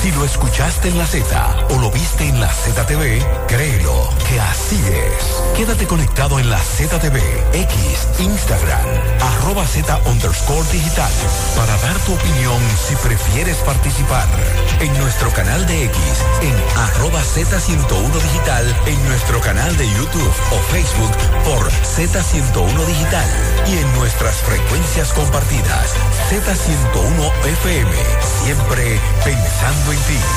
Si lo escuchaste en la Z o lo viste en la ZTV, créelo que así es. Quédate conectado en la ZTV, X, Instagram, @Z_digital para dar tu opinión si prefieres participar. En nuestro canal de X, en @Z101 Digital, en nuestro canal de YouTube o Facebook por Z101 Digital y en nuestras frecuencias compartidas, Z101 FM, siempre pensando en ti.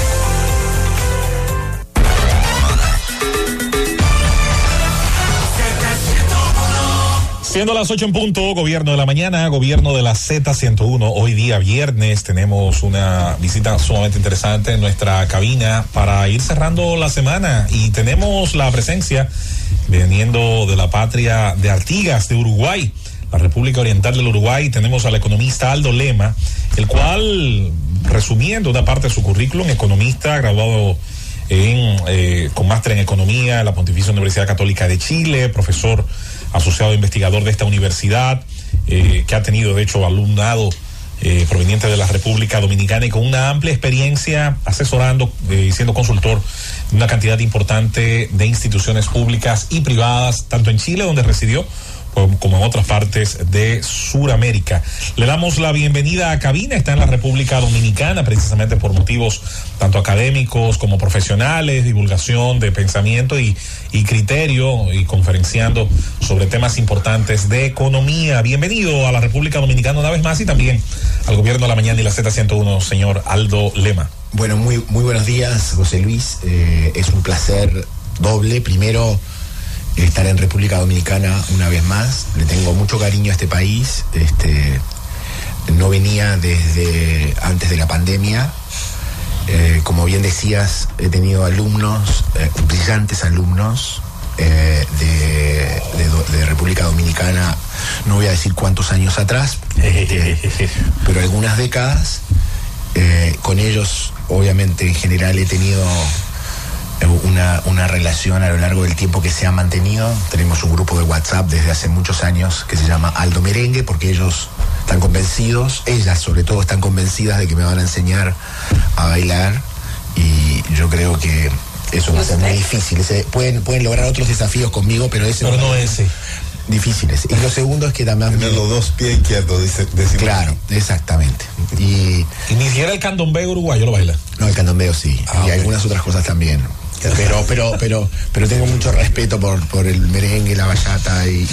Siendo las 8 en punto, gobierno de la mañana, gobierno de la Z101. Hoy día viernes tenemos una visita sumamente interesante en nuestra cabina para ir cerrando la semana y tenemos la presencia veniendo de la patria de Artigas, de Uruguay, la República Oriental del Uruguay. Tenemos al economista Aldo Lema, el cual, resumiendo una parte de su currículum, economista graduado con máster en economía en la Pontificia Universidad Católica de Chile, profesor asociado investigador de esta universidad, que ha tenido de hecho alumnado proveniente de la República Dominicana y con una amplia experiencia asesorando y siendo consultor de una cantidad importante de instituciones públicas y privadas, tanto en Chile, donde residió, como en otras partes de Sudamérica. Le damos la bienvenida a cabina. Está en la República Dominicana precisamente por motivos tanto académicos como profesionales, divulgación de pensamiento y criterio, y conferenciando sobre temas importantes de economía. Bienvenido a la República Dominicana una vez más y también al Gobierno de la Mañana y la Z101, señor Aldo Lema. Bueno, muy buenos días, José Luis. Es un placer doble. Primero, estar en República Dominicana una vez más. Le tengo mucho cariño a este país. No venía desde antes de la pandemia. Como bien decías, he tenido alumnos, brillantes alumnos de República Dominicana. No voy a decir cuántos años atrás, pero algunas décadas. Con ellos, obviamente, en general he tenido una relación a lo largo del tiempo que se ha mantenido. Tenemos un grupo de WhatsApp desde hace muchos años que se llama Aldo Merengue, porque ellos están convencidos, ellas sobre todo están convencidas de que me van a enseñar a bailar, y yo creo que eso va a ser muy difícil. Pueden lograr otros desafíos conmigo, pero no ese. Difíciles. Y lo segundo es que también tiene los dos pies izquierdos, dice. Claro, exactamente. Y ni siquiera el candombeo uruguayo lo baila. No, el candombeo sí, y algunas otras cosas también. Pero tengo mucho respeto por el merengue, la bachata y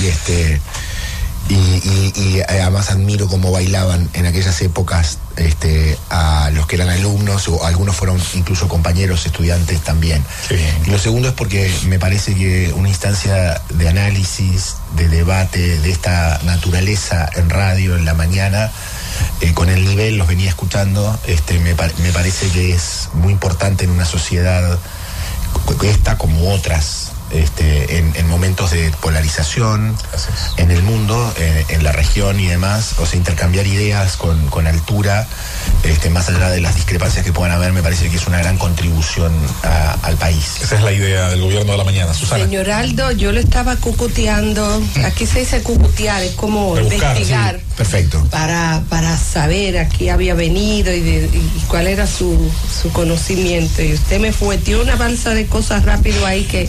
además admiro cómo bailaban en aquellas épocas a los que eran alumnos, o algunos fueron incluso compañeros, estudiantes también. Sí. Y lo segundo es porque me parece que una instancia de análisis, de debate de esta naturaleza en radio en la mañana, con el nivel, los venía escuchando, me parece que es muy importante en una sociedad esta como otras, en momentos de polarización en el mundo, en la región y demás. O sea, intercambiar ideas con altura, más allá de las discrepancias que puedan haber, me parece que es una gran contribución al país. Esa es la idea del Gobierno de la Mañana. Susana. Señor Aldo, yo lo estaba cucuteando. Aquí se dice cucutear, es como investigar. Sí. Perfecto. Para saber a qué había venido y cuál era su conocimiento. Y usted me fueteó una balsa de cosas rápido ahí que...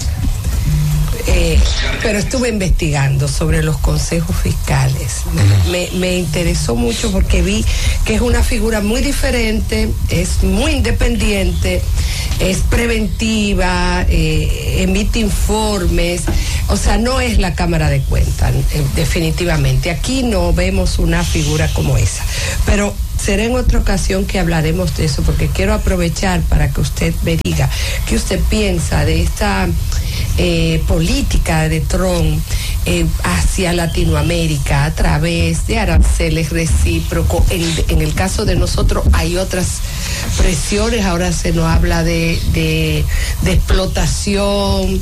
pero estuve investigando sobre los consejos fiscales. Me interesó mucho porque vi que es una figura muy diferente, es muy independiente, es preventiva, emite informes. O sea, no es la Cámara de Cuentas, definitivamente. Aquí no vemos una figura como esa. Pero será en otra ocasión que hablaremos de eso, porque quiero aprovechar para que usted me diga qué usted piensa de esta política de Trump hacia Latinoamérica a través de aranceles recíprocos. En el caso de nosotros hay otras presiones. Ahora se nos habla de explotación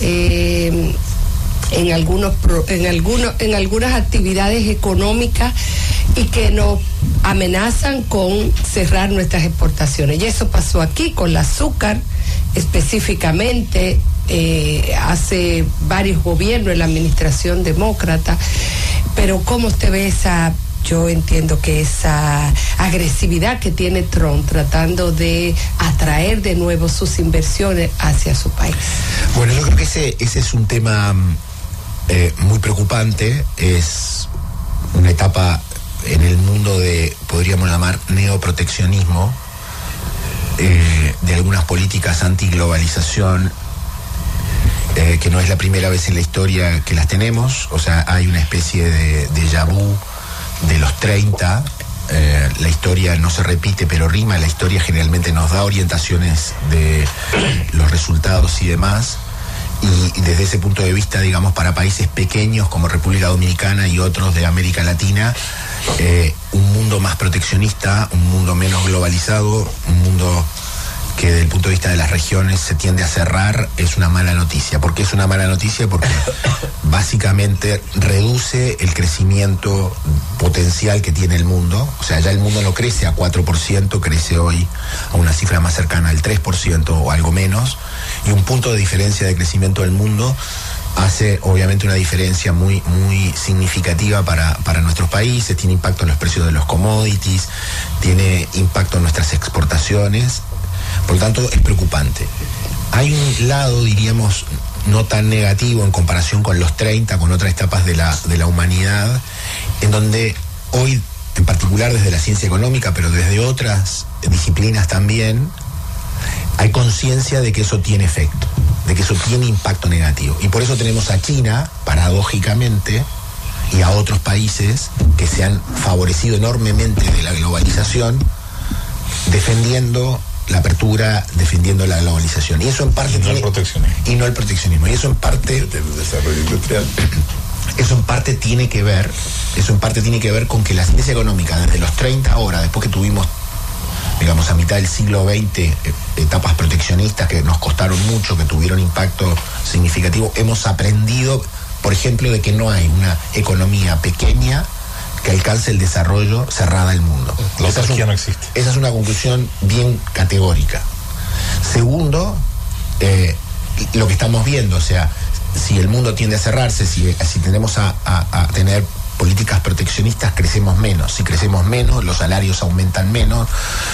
en algunas actividades económicas, y que nos amenazan con cerrar nuestras exportaciones. Y eso pasó aquí con el azúcar específicamente. Hace varios gobiernos en la administración demócrata. Pero ¿cómo usted ve esa yo entiendo que esa agresividad que tiene Trump tratando de atraer de nuevo sus inversiones hacia su país. Bueno, yo creo que ese es un tema muy preocupante, es una etapa en el mundo de, podríamos llamar, neoproteccionismo, de algunas políticas antiglobalización, que no es la primera vez en la historia que las tenemos. O sea, hay una especie de déjà vu de los 30. La historia no se repite, pero rima. La historia generalmente nos da orientaciones de los resultados y demás. Y desde ese punto de vista, digamos, para países pequeños como República Dominicana y otros de América Latina, un mundo más proteccionista, un mundo menos globalizado, un mundo que desde el punto de vista de las regiones se tiende a cerrar, es una mala noticia. ¿Por qué es una mala noticia? Porque básicamente reduce el crecimiento potencial que tiene el mundo. O sea, ya el mundo no crece a 4%, crece hoy a una cifra más cercana al 3% o algo menos. Y un punto de diferencia de crecimiento del mundo hace obviamente una diferencia muy, muy significativa para nuestros países, tiene impacto en los precios de los commodities, tiene impacto en nuestras exportaciones. Por lo tanto, es preocupante. Hay un lado, diríamos, no tan negativo en comparación con los 30, con otras etapas de la humanidad, en donde hoy, en particular desde la ciencia económica, pero desde otras disciplinas también, hay conciencia de que eso tiene efecto, de que eso tiene impacto negativo. Y por eso tenemos a China, paradójicamente, y a otros países que se han favorecido enormemente de la globalización, defendiendo la apertura, defendiendo la globalización. Y eso en parte no el proteccionismo. Y no el proteccionismo. Y eso en parte del desarrollo industrial. Eso en parte tiene que ver con que la ciencia económica desde los 30 ahora, después que tuvimos, digamos, a mitad del siglo XX, etapas proteccionistas que nos costaron mucho, que tuvieron impacto significativo, hemos aprendido, por ejemplo, de que no hay una economía pequeña que alcance el desarrollo cerrada al mundo. La autarquía no existe. Esa es una conclusión bien categórica. Segundo, lo que estamos viendo, o sea, si el mundo tiende a cerrarse, si tendemos a tener políticas proteccionistas, crecemos menos. Si crecemos menos, los salarios aumentan menos,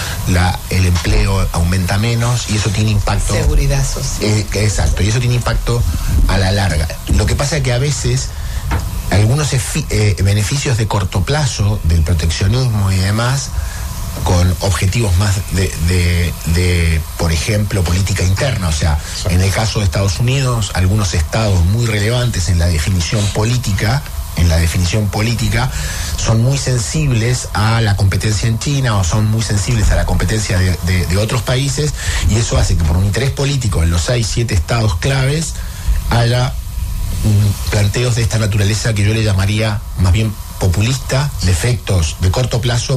el empleo aumenta menos, y eso tiene impacto. Seguridad social. Exacto, y eso tiene impacto a la larga. Lo que pasa es que a veces algunos beneficios de corto plazo del proteccionismo y demás, con objetivos más de por ejemplo, política interna. O sea, en el caso de Estados Unidos, algunos estados muy relevantes en la definición política, son muy sensibles a la competencia en China, o son muy sensibles a la competencia de otros países, y eso hace que por un interés político en los 6-7 estados claves haya planteos de esta naturaleza que yo le llamaría más bien populista, de efectos de corto plazo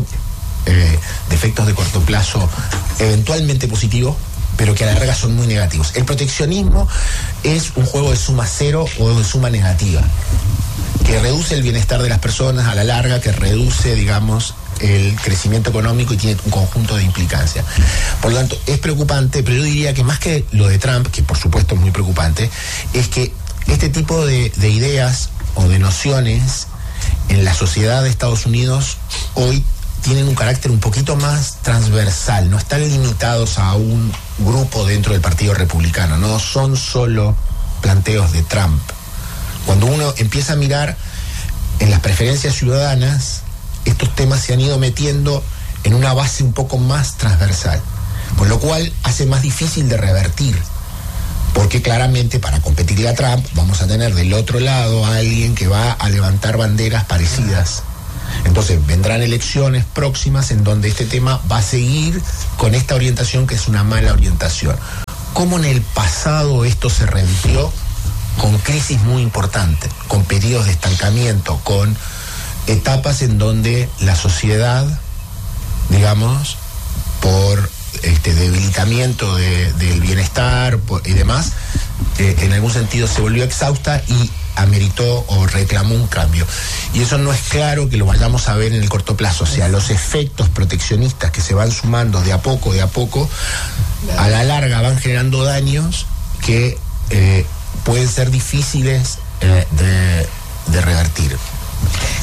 eventualmente positivos, pero que a la larga son muy negativos. El proteccionismo es un juego de suma cero o de suma negativa, que reduce el bienestar de las personas a la larga, que reduce, digamos, el crecimiento económico, y tiene un conjunto de implicancias. Por lo tanto, es preocupante, pero yo diría que más que lo de Trump, que por supuesto es muy preocupante, es que este tipo de ideas o de nociones en la sociedad de Estados Unidos hoy tienen un carácter un poquito más transversal, no están limitados a un grupo dentro del Partido Republicano, no son solo planteos de Trump. Cuando uno empieza a mirar en las preferencias ciudadanas, estos temas se han ido metiendo en una base un poco más transversal, con lo cual hace más difícil de revertir, porque claramente para competirle a Trump vamos a tener del otro lado a alguien que va a levantar banderas parecidas. Entonces vendrán elecciones próximas en donde este tema va a seguir con esta orientación, que es una mala orientación. Como en el pasado esto se rompió con crisis muy importantes, con periodos de estancamiento, con etapas en donde la sociedad, digamos, por debilitamiento del bienestar y demás, en algún sentido se volvió exhausta y ameritó o reclamó un cambio. Y eso no es claro que lo vayamos a ver en el corto plazo. O sea, los efectos proteccionistas que se van sumando de a poco, a la larga van generando daños que pueden ser difíciles de revertir.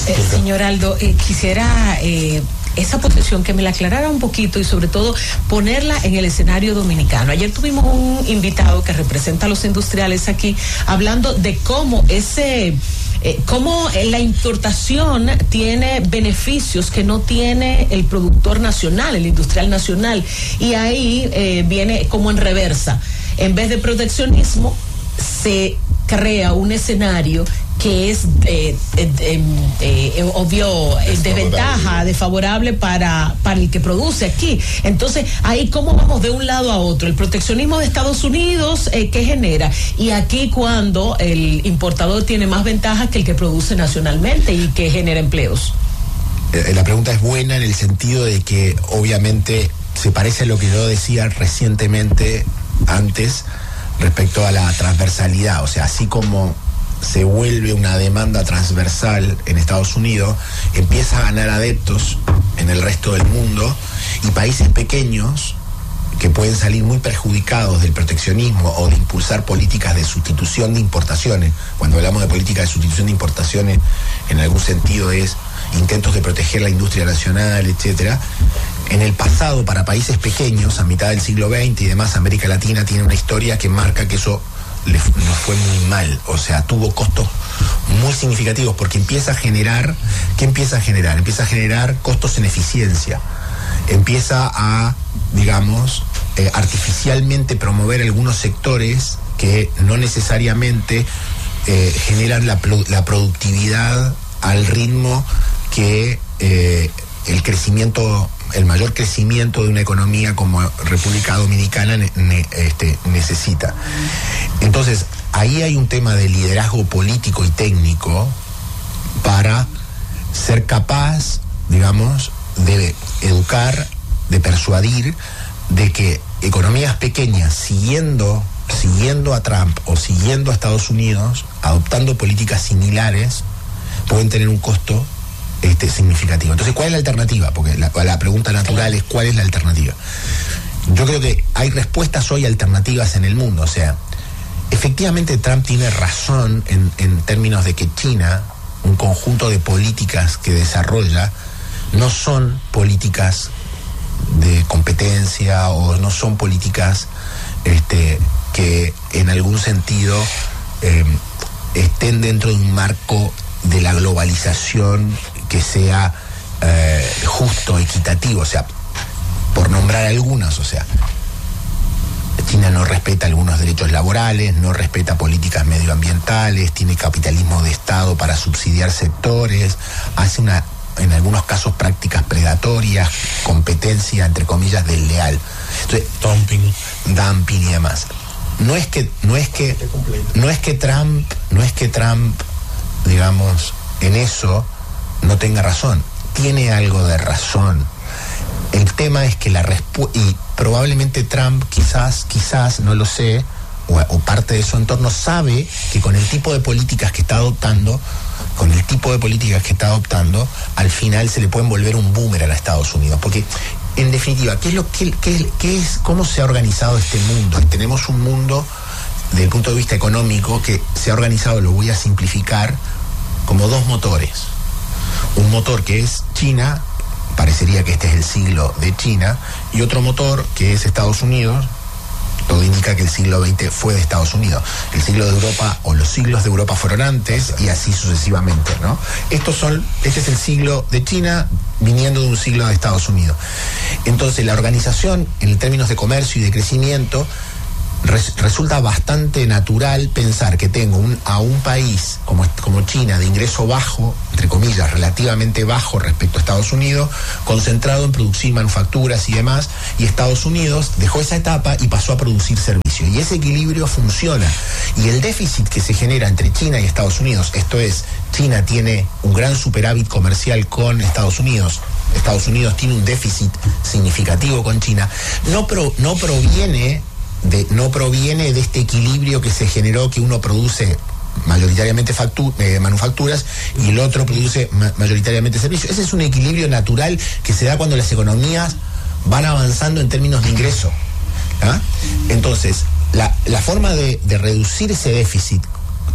Señor Aldo, quisiera esa posición que me la aclarara un poquito y sobre todo ponerla en el escenario dominicano. Ayer tuvimos un invitado que representa a los industriales aquí hablando de cómo cómo la importación tiene beneficios que no tiene el productor nacional, el industrial nacional, y ahí viene como en reversa. En vez de proteccionismo, se crea un escenario que es obvio desventaja, desfavorable para el que produce aquí. Entonces, ahí cómo vamos de un lado a otro. El proteccionismo de Estados Unidos, ¿qué genera? Y aquí cuando el importador tiene más ventajas que el que produce nacionalmente y que genera empleos. La pregunta es buena en el sentido de que obviamente se parece a lo que yo decía recientemente antes respecto a la transversalidad. O sea, así como se vuelve una demanda transversal en Estados Unidos, empieza a ganar adeptos en el resto del mundo, y países pequeños que pueden salir muy perjudicados del proteccionismo o de impulsar políticas de sustitución de importaciones. Cuando hablamos de política de sustitución de importaciones, en algún sentido es intentos de proteger la industria nacional, etcétera. En el pasado, para países pequeños, a mitad del siglo XX y demás, América Latina tiene una historia que marca que eso nos fue muy mal. O sea, tuvo costos muy significativos porque empieza a generar, ¿qué empieza a generar? Empieza a generar costos en eficiencia. Empieza a, digamos, artificialmente promover algunos sectores que no necesariamente generan la productividad al ritmo que el mayor crecimiento de una economía como República Dominicana necesita. Entonces, ahí hay un tema de liderazgo político y técnico para ser capaz, digamos, de educar, de persuadir, de que economías pequeñas, siguiendo a Trump o siguiendo a Estados Unidos, adoptando políticas similares, pueden tener un costo significativo. Entonces, ¿cuál es la alternativa? Porque la pregunta natural es ¿cuál es la alternativa? Yo creo que hay respuestas hoy alternativas en el mundo. O sea, efectivamente Trump tiene razón en términos de que China, un conjunto de políticas que desarrolla, no son políticas de competencia o no son políticas que en algún sentido estén dentro de un marco de la globalización que sea justo, equitativo. O sea, por nombrar algunas, o sea, China no respeta algunos derechos laborales, no respeta políticas medioambientales, tiene capitalismo de Estado para subsidiar sectores, hace en algunos casos prácticas predatorias, competencia entre comillas desleal. Entonces, dumping y demás. No es que Trump, digamos, en eso no tenga razón. Tiene algo de razón. El tema es que y probablemente Trump quizás, no lo sé, o parte de su entorno sabe que con el tipo de políticas que está adoptando, al final se le pueden volver un boomerang a Estados Unidos. Porque, en definitiva, ¿cómo se ha organizado este mundo? Tenemos un mundo, desde el punto de vista económico, que se ha organizado, lo voy a simplificar, como dos motores. Un motor que es China, parecería que este es el siglo de China, y otro motor que es Estados Unidos. Todo indica que el siglo XX fue de Estados Unidos. El siglo de Europa, o los siglos de Europa fueron antes, y así sucesivamente, ¿no? Este es el siglo de China viniendo de un siglo de Estados Unidos. Entonces, la organización, en términos de comercio y de crecimiento, resulta bastante natural pensar que tengo a un país como China, de ingreso bajo, entre comillas, relativamente bajo respecto a Estados Unidos, concentrado en producir manufacturas y demás, y Estados Unidos dejó esa etapa y pasó a producir servicios. Y ese equilibrio funciona. Y el déficit que se genera entre China y Estados Unidos, esto es, China tiene un gran superávit comercial con Estados Unidos tiene un déficit significativo con China, no proviene de este equilibrio que se generó, que uno produce mayoritariamente manufacturas y el otro produce mayoritariamente servicios. Ese es un equilibrio natural que se da cuando las economías van avanzando en términos de ingreso. Entonces, la forma de reducir ese déficit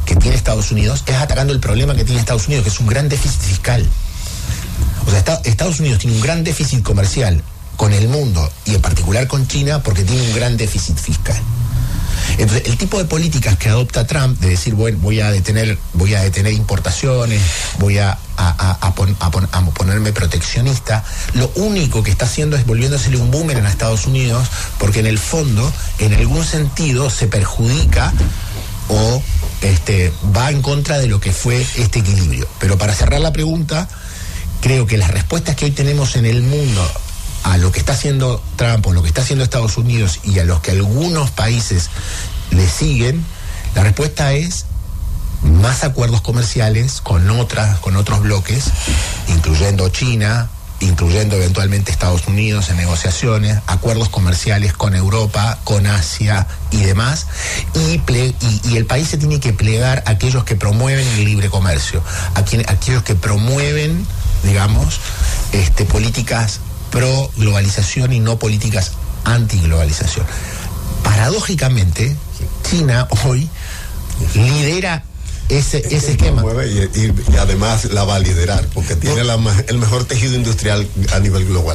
que tiene Estados Unidos, es atacando el problema que tiene Estados Unidos, que es un gran déficit fiscal. O sea, Estados Unidos tiene un gran déficit comercial con el mundo y en particular con China porque tiene un gran déficit fiscal. Entonces, el tipo de políticas que adopta Trump, de decir, bueno, voy a detener importaciones, voy a ponerme proteccionista, lo único que está haciendo es volviéndosele un boomerang a Estados Unidos, porque en el fondo, en algún sentido, se perjudica o va en contra de lo que fue este equilibrio. Pero para cerrar la pregunta, creo que las respuestas que hoy tenemos en el mundo a lo que está haciendo Trump o lo que está haciendo Estados Unidos y a los que algunos países le siguen, la respuesta es más acuerdos comerciales con otros bloques, incluyendo China, incluyendo eventualmente Estados Unidos en negociaciones, acuerdos comerciales con Europa, con Asia y demás, y el país se tiene que plegar a aquellos que promueven el libre comercio, a aquellos que promueven, digamos, políticas pro globalización y no políticas anti globalización. Paradójicamente, China hoy lidera ese esquema. Y además la va a liderar, porque tiene el mejor tejido industrial a nivel global.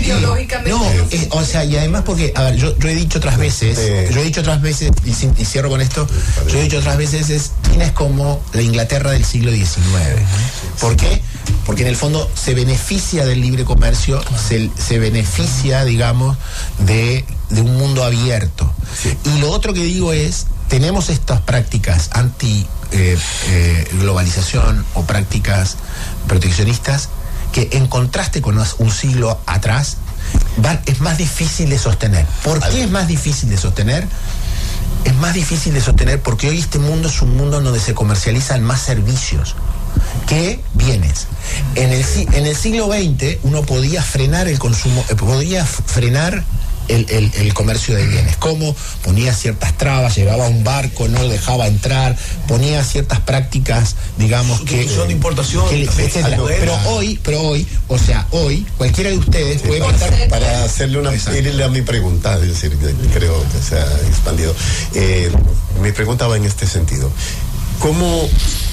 O sea, y además porque, a ver, yo he dicho otras veces, y cierro con esto, yo he dicho otras veces, China es como la Inglaterra del siglo XIX. ¿Por qué? Porque en el fondo se beneficia del libre comercio, se beneficia, digamos, de un mundo abierto. Sí. Y lo otro que digo es, tenemos estas prácticas anti globalización o prácticas proteccionistas que en contraste con un siglo atrás es más difícil de sostener. ¿Por qué es más difícil de sostener? Es más difícil de sostener porque hoy este mundo es un mundo donde se comercializan más servicios que bienes. En el siglo XX uno podía frenar el consumo, podía frenar el comercio de bienes. ¿Cómo? Ponía ciertas trabas, llegaba a un barco, no lo dejaba entrar, ponía ciertas prácticas, digamos, que son de importación, etcétera. Pero hoy, o sea, hoy cualquiera de ustedes puede pasar. Para irle a mi pregunta, es decir, creo que se ha expandido. Mi pregunta va en este sentido. ¿Cómo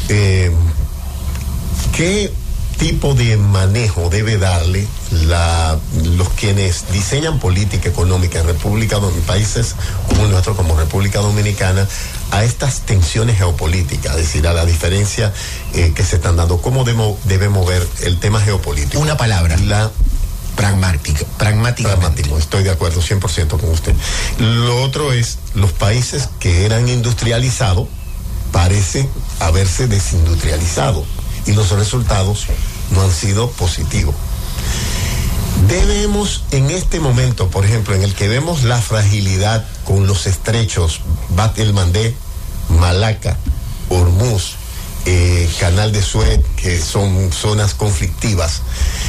qué tipo de manejo debe darle los quienes diseñan política económica en países como el nuestro, como República Dominicana, a estas tensiones geopolíticas, es decir, a la diferencia que se están dando? ¿Cómo debemos ver el tema geopolítico? Una palabra. Pragmáticamente. Estoy de acuerdo 100% con usted. Lo otro es, los países que eran industrializados parecen haberse desindustrializado y los resultados no han sido positivos. Debemos en este momento, por ejemplo, en el que vemos la fragilidad con los estrechos Bab el-Mandeb, Malaca, Hormuz, Canal de Suez, que son zonas conflictivas,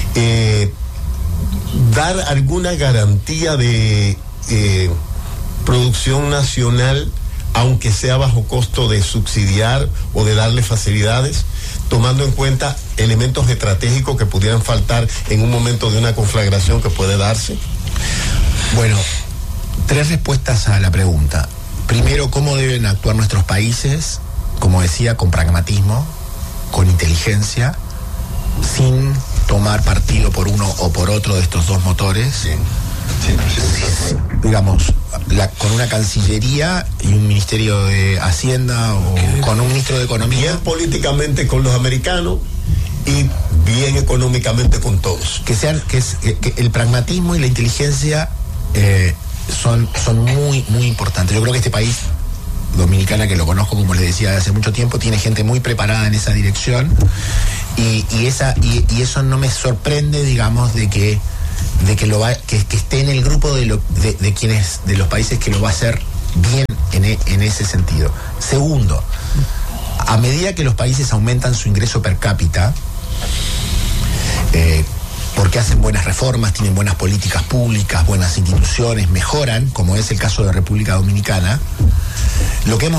dar alguna garantía de producción nacional, aunque sea bajo costo de subsidiar o de darle facilidades, tomando en cuenta elementos estratégicos que pudieran faltar en un momento de una conflagración que puede darse? Bueno, 3 respuestas a la pregunta. Primero, ¿cómo deben actuar nuestros países? Como decía, con pragmatismo, con inteligencia, sin tomar partido por uno o por otro de estos dos motores. Sí. Digamos, con una Cancillería y un Ministerio de Hacienda o con un Ministro de Economía. Bien políticamente con los americanos y bien económicamente con todos. Que el pragmatismo y la inteligencia son muy, muy importantes. Yo creo que este país, Dominicana, que lo conozco, como les decía, de hace mucho tiempo, tiene gente muy preparada en esa dirección y eso no me sorprende, digamos, de que esté en el grupo de los países que lo va a hacer bien en ese sentido. Segundo, a medida que los países aumentan su ingreso per cápita, porque hacen buenas reformas, tienen buenas políticas públicas, buenas instituciones, mejoran, como es el caso de República Dominicana, lo que hemos